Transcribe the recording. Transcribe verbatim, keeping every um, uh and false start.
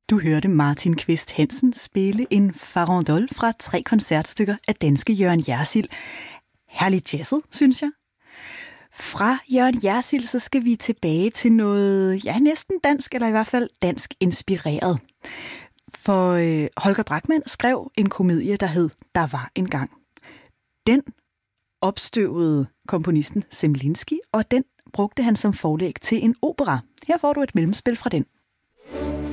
Du hørte Martin Kvist Hansen spille en farandole fra tre koncertstykker af danske Jørgen Hjersild. Herligt jazzet, synes jeg. Fra Jørgen Hjersild, så skal vi tilbage til noget, ja, næsten dansk, eller i hvert fald dansk inspireret. For øh, Holger Drachmann skrev en komedie, der hed Der var en gang. Den opstøvede komponisten Zemlinsky, og den brugte han som forlæg til en opera. Her får du et mellemspil fra den.